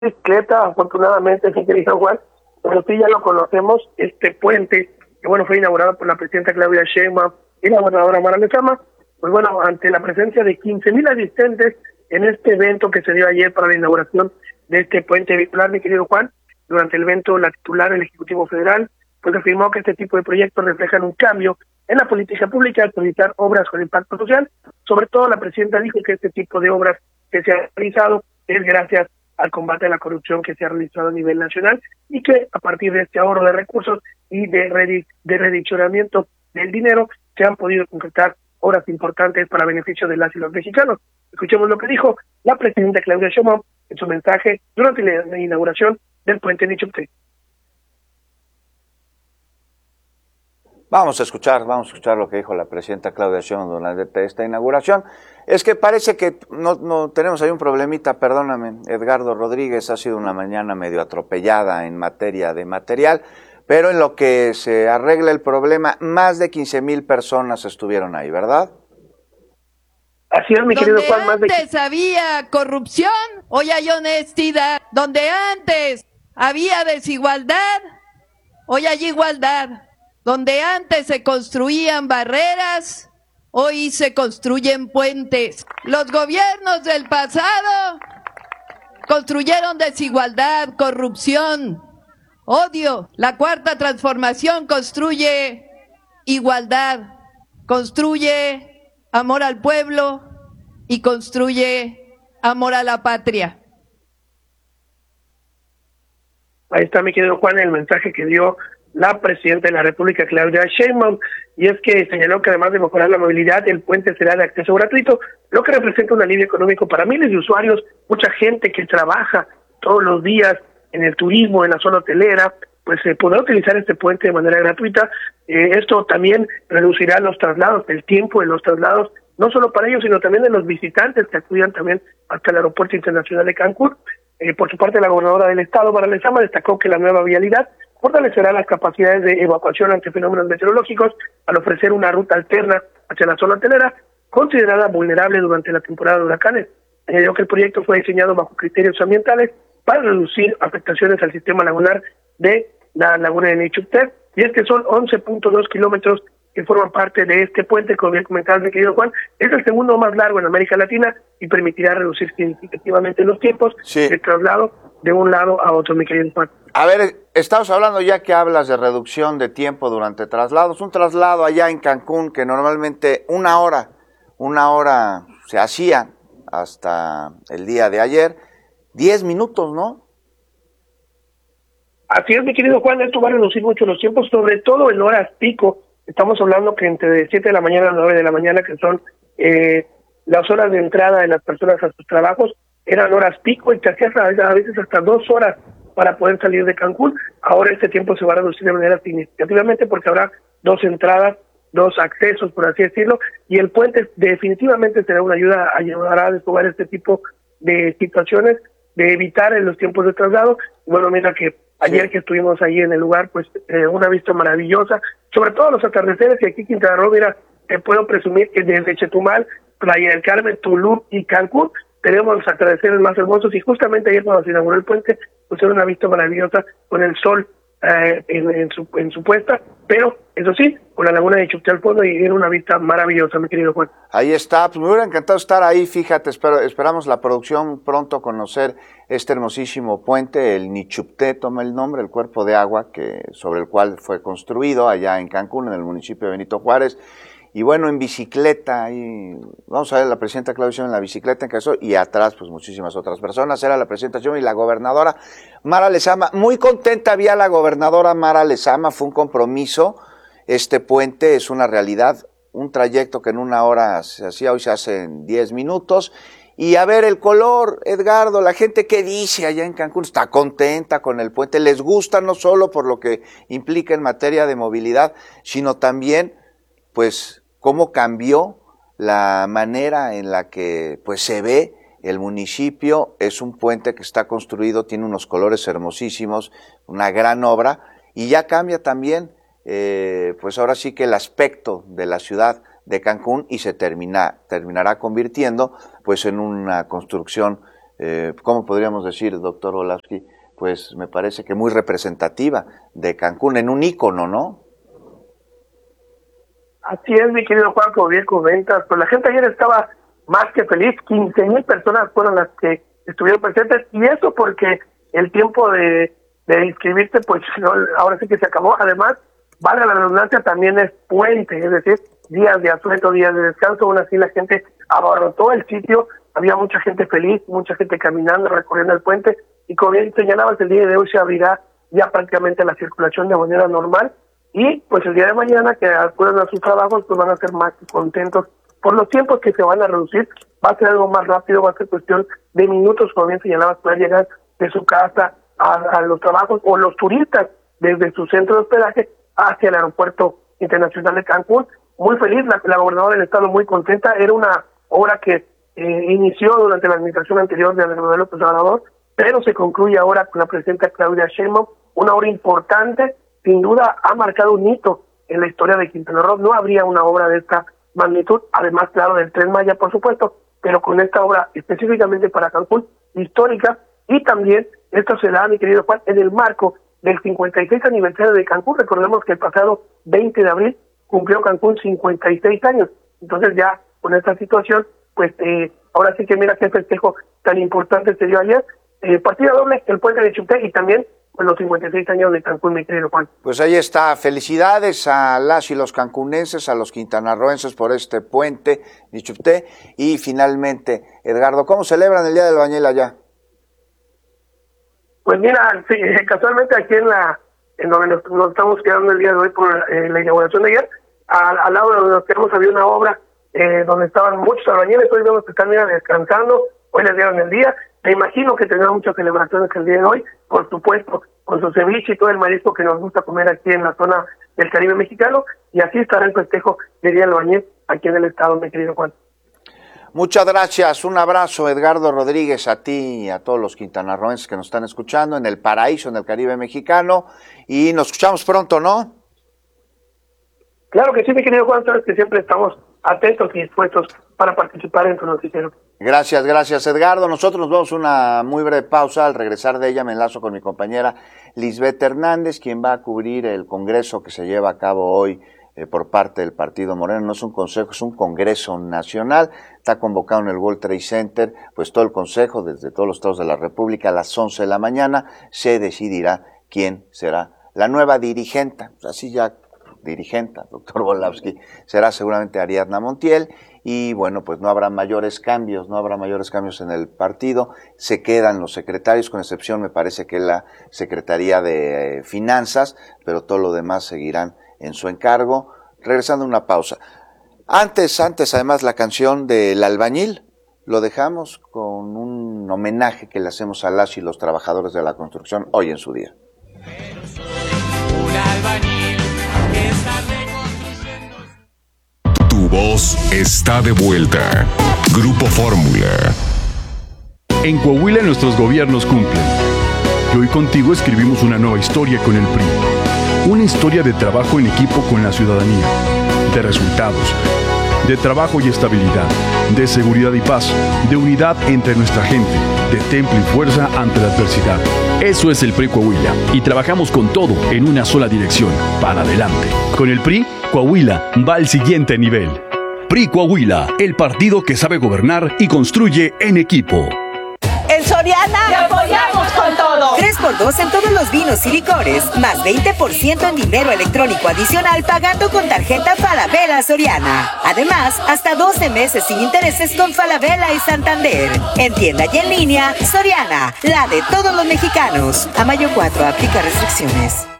bicicleta, afortunadamente, mi querido Juan, pero sí ya lo conocemos, este puente, que bueno, fue inaugurado por la presidenta Claudia Sheinbaum y la gobernadora Mara Lezama, pues bueno, ante la presencia de 15,000 asistentes en este evento que se dio ayer para la inauguración de este puente vehicular, mi querido Juan, durante el evento la titular del Ejecutivo Federal, pues afirmó que este tipo de proyectos reflejan un cambio en la política pública al priorizar obras con impacto social. Sobre todo la presidenta dijo que este tipo de obras que se han realizado es gracias al combate a la corrupción que se ha realizado a nivel nacional y que a partir de este ahorro de recursos y de redireccionamiento del dinero se han podido concretar obras importantes para beneficio de las y los mexicanos. Escuchemos lo que dijo la presidenta Claudia Sheinbaum en su mensaje durante la inauguración del puente Nichupté. Vamos a escuchar lo que dijo la presidenta Claudia Sheinbaum durante esta inauguración. Es que parece que no tenemos ahí un problemita, perdóname, Edgardo Rodríguez, ha sido una mañana medio atropellada en materia de material, pero en lo que se arregla el problema, más de 15,000 personas estuvieron ahí, ¿verdad? Así es, mi querido Juan, más de... Donde antes había corrupción, hoy hay honestidad. Donde antes había desigualdad, hoy hay igualdad. Donde antes se construían barreras, hoy se construyen puentes. Los gobiernos del pasado construyeron desigualdad, corrupción, odio. La Cuarta Transformación construye igualdad, construye amor al pueblo y construye amor a la patria. Ahí está, mi querido Juan, el mensaje que dio la presidenta de la República, Claudia Sheinbaum, y es que señaló que además de mejorar la movilidad, el puente será de acceso gratuito, lo que representa un alivio económico para miles de usuarios, mucha gente que trabaja todos los días en el turismo, en la zona hotelera, pues se podrá utilizar este puente de manera gratuita. Esto también reducirá los traslados, el tiempo de los traslados, no solo para ellos, sino también de los visitantes que acudan también hasta el Aeropuerto Internacional de Cancún. Por su parte, la gobernadora del estado, Mara Lezama, destacó que la nueva vialidad fortalecerá las capacidades de evacuación ante fenómenos meteorológicos al ofrecer una ruta alterna hacia la zona hotelera, considerada vulnerable durante la temporada de huracanes. Añadió que el proyecto fue diseñado bajo criterios ambientales para reducir afectaciones al sistema lagunar de la laguna de Nichupté, y es que son 11.2 kilómetros que forman parte de este puente, como bien comentaba mi querido Juan, es el segundo más largo en América Latina y permitirá reducir significativamente los tiempos de traslado de un lado a otro, mi querido Juan. A ver, estamos hablando ya que hablas de reducción de tiempo durante traslados, un traslado allá en Cancún que normalmente una hora se hacía hasta el día de ayer, 10 minutos, ¿no? Así es, mi querido Juan, esto va a reducir mucho los tiempos, sobre todo en horas pico. Estamos hablando que entre 7 de la mañana a 9 de la mañana, que son las horas de entrada de las personas a sus trabajos, eran horas pico y te hacías a veces hasta 2 horas para poder salir de Cancún. Ahora este tiempo se va a reducir de manera significativamente porque habrá 2 entradas, 2 accesos, por así decirlo, y el puente definitivamente será una ayudará a desfogar este tipo de situaciones, de evitar en los tiempos de traslado. Bueno, mira que ayer que estuvimos ahí en el lugar, pues una vista maravillosa, sobre todo los atardeceres, y aquí Quintana Roo, mira, te puedo presumir que desde Chetumal, Playa del Carmen, Tulum y Cancún tenemos los atardeceres más hermosos, y justamente ayer cuando se inauguró el puente, pues era una vista maravillosa con el sol en su puesta, pero eso sí, con la laguna de Nichupté al fondo, y era una vista maravillosa, mi querido Juan. Ahí está, pues me hubiera encantado estar ahí, fíjate, esperamos la producción pronto conocer este hermosísimo puente, el Nichupté toma el nombre, el cuerpo de agua sobre el cual fue construido allá en Cancún, en el municipio de Benito Juárez. Y bueno, en bicicleta, ahí vamos a ver la presidenta Claudia Sheinbaum en la bicicleta en caso, y atrás pues muchísimas otras personas, era la presidenta Sheinbaum y la gobernadora Mara Lezama. Muy contenta había la gobernadora Mara Lezama, fue un compromiso, este puente es una realidad, un trayecto que en una hora se hacía, hoy se hace en 10 minutos, y a ver el color, Edgardo, la gente que dice allá en Cancún está contenta con el puente, les gusta no solo por lo que implica en materia de movilidad, sino también pues cómo cambió la manera en la que pues se ve el municipio. Es un puente que está construido, tiene unos colores hermosísimos, una gran obra, y ya cambia también pues ahora sí que el aspecto de la ciudad de Cancún, y se terminará convirtiendo pues en una construcción ¿cómo podríamos decir, doctor Orlowski? Pues me parece que muy representativa de Cancún, en un ícono, ¿no? Así es, mi querido Juan, como bien comentas, pues la gente ayer estaba más que feliz. 15,000 personas fueron las que estuvieron presentes, y eso porque el tiempo de inscribirte, pues no, ahora sí que se acabó. Además, valga la redundancia, también es puente, es decir, días de asueto, días de descanso. Aún así la gente abarrotó el sitio, había mucha gente feliz, mucha gente caminando, recorriendo el puente, y como bien señalabas, el día de hoy se abrirá ya prácticamente la circulación de manera normal. Y pues el día de mañana, que acudan a sus trabajos, pues van a ser más contentos por los tiempos que se van a reducir. Va a ser algo más rápido, va a ser cuestión de minutos, como bien señalabas, poder llegar de su casa a los trabajos, o los turistas desde su centro de hospedaje hacia el aeropuerto internacional de Cancún. Muy feliz, la gobernadora del estado muy contenta. Era una obra que inició durante la administración anterior de Andrés Manuel López Obrador, pero se concluye ahora con la presidenta Claudia Sheinbaum, una obra importante. Sin duda ha marcado un hito en la historia de Quintana Roo. No habría una obra de esta magnitud, además, claro, del Tren Maya, por supuesto, pero con esta obra específicamente para Cancún, histórica. Y también esto se da, mi querido Juan, en el marco del 56 aniversario de Cancún. Recordemos que el pasado 20 de abril cumplió Cancún 56 años. Entonces ya con esta situación, pues ahora sí que mira qué festejo tan importante se dio ayer. Partida doble, el puente de Nichupté, y también pues los 56 años de Cancún, mi querido Juan. Pues ahí está. Felicidades a las y los cancunenses, a los quintanarroenses por este puente Nichupté. Y finalmente, Edgardo, ¿cómo celebran el Día del Albañil allá? Pues mira, sí, casualmente aquí en donde nos estamos quedando el día de hoy por la inauguración de ayer, al lado de donde nos quedamos había una obra donde estaban muchos albañiles. Hoy vemos que están descansando, hoy les dieron el día. Me imagino que tendrán muchas celebraciones el día de hoy, por supuesto, con su ceviche y todo el marisco que nos gusta comer aquí en la zona del Caribe mexicano, y así estará el festejo del Día del Albañil aquí en el estado, mi querido Juan. Muchas gracias, un abrazo, Edgardo Rodríguez, a ti y a todos los quintanarroenses que nos están escuchando en el paraíso, en el Caribe mexicano, y nos escuchamos pronto, ¿no? Claro que sí, mi querido Juan, sabes que siempre estamos atentos y dispuestos para participar en tu noticiero. Gracias, Edgardo. Nosotros nos vamos a una muy breve pausa. Al regresar de ella me enlazo con mi compañera Lisbeth Hernández, quien va a cubrir el congreso que se lleva a cabo hoy por parte del Partido Moreno. No es un consejo, es un congreso nacional. Está convocado en el World Trade Center, pues todo el consejo desde todos los estados de la República. A las 11 de la mañana se decidirá quién será la nueva dirigente. Así ya dirigente, doctor Orlowski, será seguramente Ariadna Montiel. Y bueno, pues no habrá mayores cambios en el partido. Se quedan los secretarios, con excepción me parece que la Secretaría de Finanzas, pero todo lo demás seguirán en su encargo. Regresando a una pausa. Antes además la canción del albañil, lo dejamos con un homenaje que le hacemos a las y los trabajadores de la construcción hoy en su día. Pero soy un albañil que está reconstruyendo. Tu voz está de vuelta. Grupo Fórmula. En Coahuila nuestros gobiernos cumplen. Y hoy contigo escribimos una nueva historia con el PRI. Una historia de trabajo en equipo con la ciudadanía, de resultados, de trabajo y estabilidad, de seguridad y paz, de unidad entre nuestra gente, de temple y fuerza ante la adversidad. Eso es el PRI Coahuila, y trabajamos con todo en una sola dirección, para adelante. Con el PRI, Coahuila va al siguiente nivel. PRI Coahuila, el partido que sabe gobernar y construye en equipo. En Soriana te apoyamos con todo. 3x2 en todos los vinos y licores, más 20% en dinero electrónico adicional pagando con tarjeta Falabella Soriana. Además, hasta 12 meses sin intereses con Falabella y Santander. En tienda y en línea, Soriana, la de todos los mexicanos. A mayo 4, aplica restricciones.